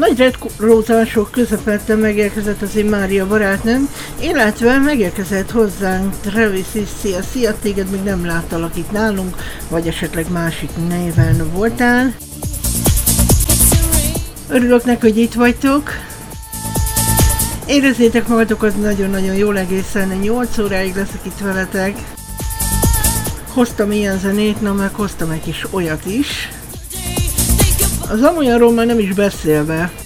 Nagy retrózások közepette megérkezett az én Mária barátnőm, illetve megérkezett hozzánk Travis is. Szia, téged még nem láttalak itt nálunk, vagy esetleg másik néven voltál. Örülök neki, hogy itt vagytok. Érezzétek magatokat nagyon-nagyon jól, egészen 8 óráig leszek itt veletek. Hoztam ilyen zenét, meg hoztam egy kis olyat is. Az amolyanról már nem is beszélve.